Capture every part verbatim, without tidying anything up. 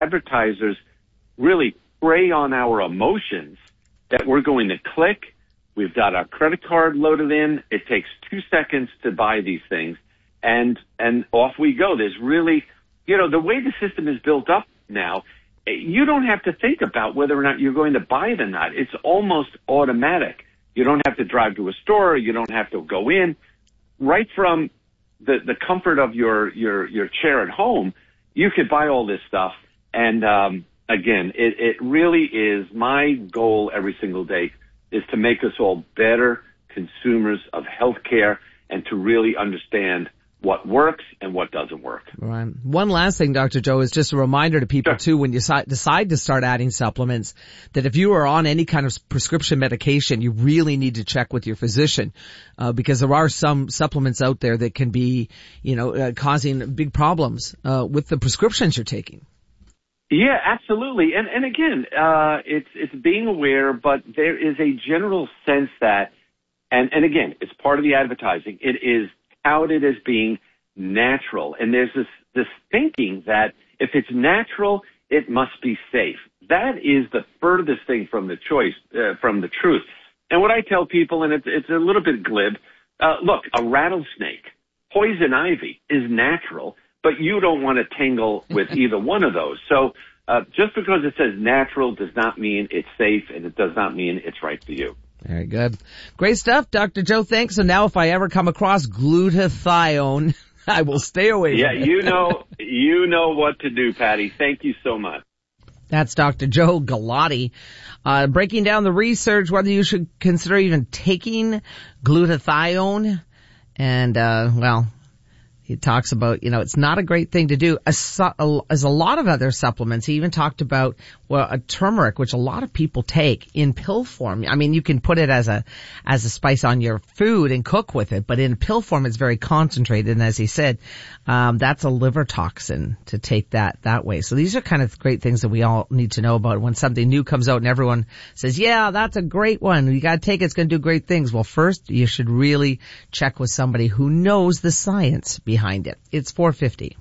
advertisers really prey on our emotions that we're going to click. We've got our credit card loaded in. It takes two seconds to buy these things, and and off we go. There's really, you know, the way the system is built up now, you don't have to think about whether or not you're going to buy it or not. It's almost automatic. You don't have to drive to a store. You don't have to go in. Right from the, the comfort of your, your, your chair at home, you could buy all this stuff. And, um, again, it, it really is my goal every single day is to make us all better consumers of healthcare and to really understand what works and what doesn't work. Right. One last thing, Doctor Joe, is just a reminder to people, sure. too, when you si- decide to start adding supplements, that if you are on any kind of prescription medication, you really need to check with your physician, uh, because there are some supplements out there that can be, you know, uh, causing big problems uh, with the prescriptions you're taking. Yeah, absolutely. And and again, uh, it's it's being aware, but there is a general sense that, and, and again, it's part of the advertising, it is touted as being natural. And there's this, this thinking that if it's natural, it must be safe. That is the furthest thing from the choice, uh, from the truth. And what I tell people, and it's, it's a little bit glib, uh, look, a rattlesnake, poison ivy is natural, but you don't want to tangle with either one of those. So uh, just because it says natural does not mean it's safe, and it does not mean it's right for you. Very good. Great stuff, Doctor Joe. Thanks. So now if I ever come across glutathione, I will stay away yeah, from it. Yeah, you know, you know what to do, Patty. Thank you so much. That's Doctor Joe Galati, uh, breaking down the research, whether you should consider even taking glutathione. And, uh, well, he talks about, you know, it's not a great thing to do. As, as a lot of other supplements, he even talked about, well, a turmeric, which a lot of people take in pill form. I mean, you can put it as a, as a spice on your food and cook with it, but in pill form, it's very concentrated. And as he said, um, that's a liver toxin to take that, that way. So these are kind of great things that we all need to know about when something new comes out and everyone says, yeah, that's a great one. You got to take it. It's going to do great things. Well, first, you should really check with somebody who knows the science behind it. It's four fifty.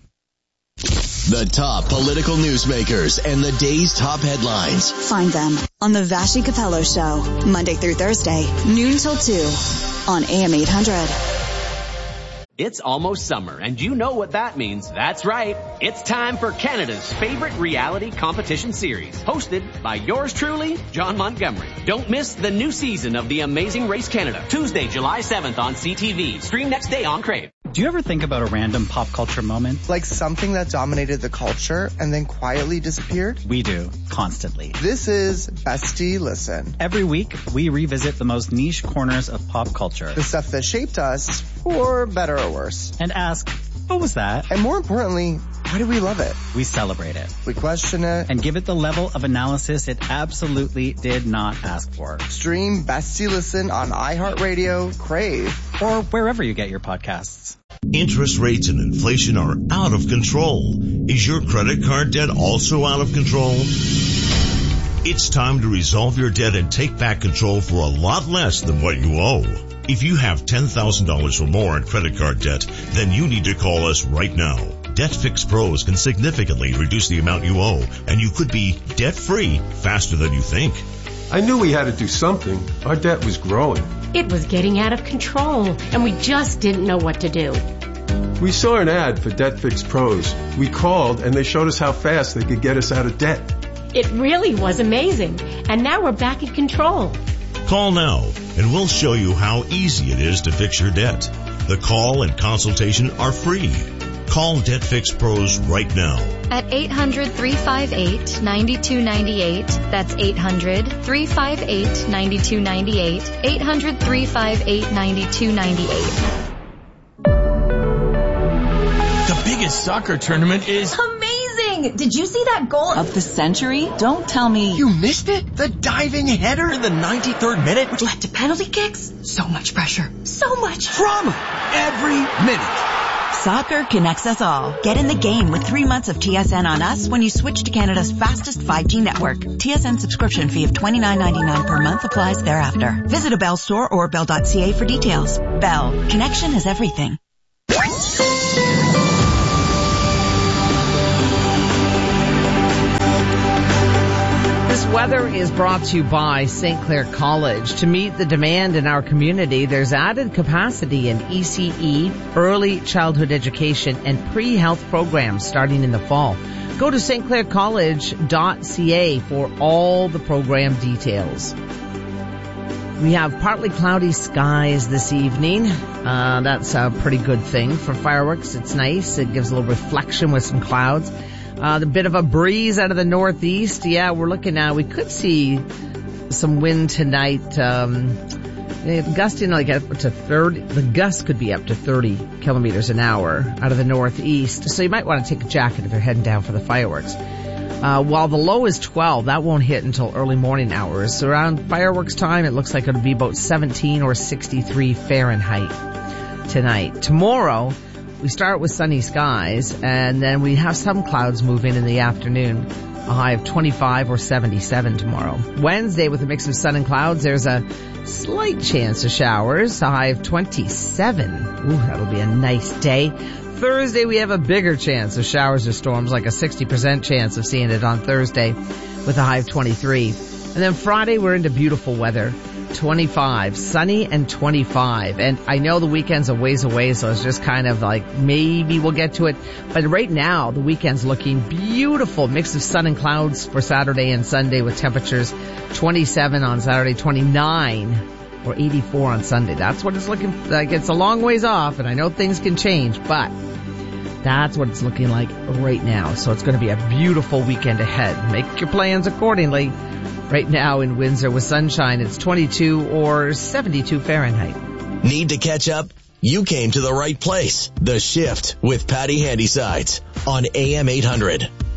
The top political newsmakers and the day's top headlines. Find them on the Vashi Capello Show, Monday through Thursday, noon till two, on A M eight hundred. It's almost summer, and you know what that means. That's right. It's time for Canada's favorite reality competition series, hosted by yours truly, John Montgomery. Don't miss the new season of The Amazing Race Canada, Tuesday, July seventh on C T V. Stream next day on Crave. Do you ever think about a random pop culture moment? Like something that dominated the culture and then quietly disappeared? We do, constantly. This is Bestie Listen. Every week, we revisit the most niche corners of pop culture. The stuff that shaped us, for better or worse. And ask, what was that? And more importantly, why do we love it? We celebrate it. We question it. And give it the level of analysis it absolutely did not ask for. Stream Bestie Listen on iHeartRadio, Crave, or wherever you get your podcasts. Interest rates and inflation are out of control. Is your credit card debt also out of control? It's time to resolve your debt and take back control for a lot less than what you owe. If you have ten thousand dollars or more in credit card debt, then you need to call us right now. DebtFix Pros can significantly reduce the amount you owe, and you could be debt-free faster than you think. I knew we had to do something. Our debt was growing. It was getting out of control, and we just didn't know what to do. We saw an ad for DebtFix Pros. We called, and they showed us how fast they could get us out of debt. It really was amazing, and now we're back in control. Call now, and we'll show you how easy it is to fix your debt. The call and consultation are free. Call DebtFix Pros right now. At eight hundred, three five eight, nine two nine eight. That's eight hundred, three five eight, nine two nine eight. eight hundred, three five eight, nine two nine eight. The biggest soccer tournament is... Amazing! Did you see that goal of the century? Don't tell me... You missed it? The diving header in the ninety-third minute? Which led to penalty kicks? So much pressure. So much drama. Every minute. Soccer connects us all. Get in the game with three months of T S N on us when you switch to Canada's fastest five G network. T S N subscription fee of twenty-nine ninety-nine per month applies thereafter. Visit a Bell store or bell dot c a for details. Bell. Connection is everything. weather is brought to you by Saint Clair College. To meet the demand in our community, there's added capacity in E C E, early childhood education, and pre-health programs starting in the fall. Go to s t clair college dot c a for all the program details. We have partly cloudy skies this evening. Uh, that's a pretty good thing for fireworks. It's nice. It gives a little reflection with some clouds. Uh, a bit of a breeze out of the northeast. Yeah, we're looking now. We could see some wind tonight. Um, gusting like up to thirty. The gust could be up to thirty kilometers an hour out of the northeast. So you might want to take a jacket if you're heading down for the fireworks. Uh, while the low is twelve, that won't hit until early morning hours. So around fireworks time, it looks like it'll be about seventeen or sixty-three Fahrenheit tonight. Tomorrow, we start with sunny skies, and then we have some clouds move in in the afternoon. A high of twenty-five or seventy-seven tomorrow. Wednesday, with a mix of sun and clouds, there's a slight chance of showers. A high of twenty-seven. Ooh, that'll be a nice day. Thursday, we have a bigger chance of showers or storms, like a sixty percent chance of seeing it on Thursday, with a high of twenty-three. And then Friday, we're into beautiful weather. twenty-five, sunny and twenty-five. And I know the weekend's a ways away, so it's just kind of like maybe we'll get to it. But right now, the weekend's looking beautiful. Mix of sun and clouds for Saturday and Sunday with temperatures twenty-seven on Saturday, twenty-nine or eighty-four on Sunday. That's what it's looking like. It's a long ways off, and I know things can change, but that's what it's looking like right now. So it's going to be a beautiful weekend ahead. Make your plans accordingly. Right now in Windsor with sunshine, it's twenty-two or seventy-two Fahrenheit. Need to catch up? You came to the right place. The Shift with Patty Handysides on A M eight hundred.